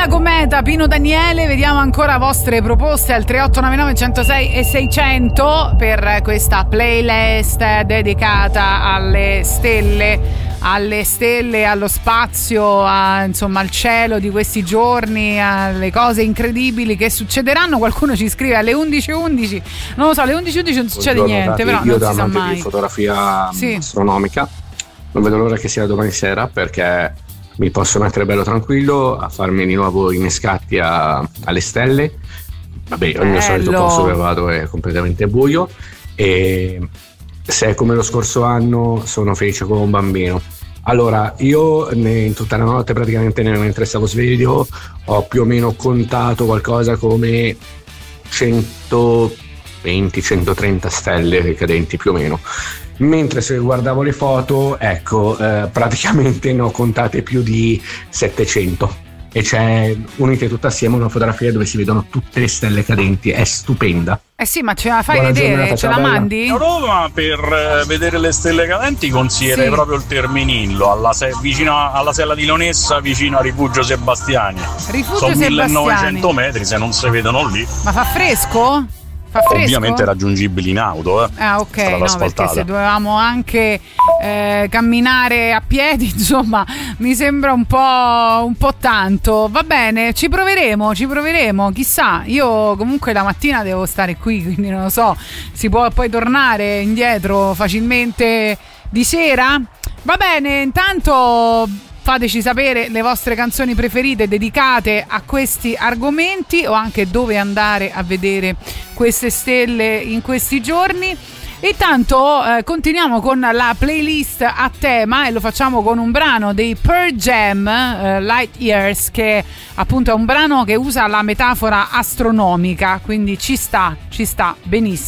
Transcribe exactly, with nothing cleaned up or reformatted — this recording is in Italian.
Bella Cometa, Pino Daniele. Vediamo ancora vostre proposte al tre otto nove nove uno zero sei e seicento per questa playlist dedicata alle stelle, alle stelle, allo spazio, a, insomma al cielo di questi giorni, alle cose incredibili che succederanno. Qualcuno ci scrive alle undici e undici, non lo so, alle undici e undici non succede Buongiorno, niente, ragazzi. però io non si sa da mai. Di fotografia sì. astronomica non vedo l'ora che sia domani sera, perché mi posso mettere bello tranquillo a farmi di nuovo i miei scatti a, alle stelle. Vabbè, il mio solito posto dove vado è completamente buio, e se è come lo scorso anno sono felice come un bambino. Allora, io in tutta la notte, praticamente mentre stavo sveglio, ho più o meno contato qualcosa come centoventi centotrenta stelle cadenti più o meno. Mentre se guardavo le foto, ecco, eh, praticamente ne ho contate più di settecento, e c'è, unite tutte assieme, una fotografia dove si vedono tutte le stelle cadenti. È stupenda. Eh sì, ma ce la fai Buona vedere? giornata, Ce la bella. mandi? A Roma per eh, vedere le stelle cadenti consiglierei Sì. proprio il Terminillo, alla se- vicino alla sella di Lonessa, vicino a Rifugio Sebastiani. Rifugio Sono Sebastiani. millenovecento metri, se non si vedono lì. Ma fa fresco? Fa fresco? Ovviamente raggiungibili in auto, eh. Ah, ok, Strada no, perché asfaltata. se dovevamo anche eh, camminare a piedi, insomma, mi sembra un po', un po' tanto. Va bene, ci proveremo, ci proveremo, chissà. Io comunque la mattina devo stare qui, quindi non lo so, si può poi tornare indietro facilmente di sera? Va bene, intanto fateci sapere le vostre canzoni preferite dedicate a questi argomenti, o anche dove andare a vedere queste stelle in questi giorni. Intanto eh, continuiamo con la playlist a tema, e lo facciamo con un brano dei Pearl Jam, eh, Light Years, che appunto è un brano che usa la metafora astronomica, quindi ci sta, ci sta benissimo.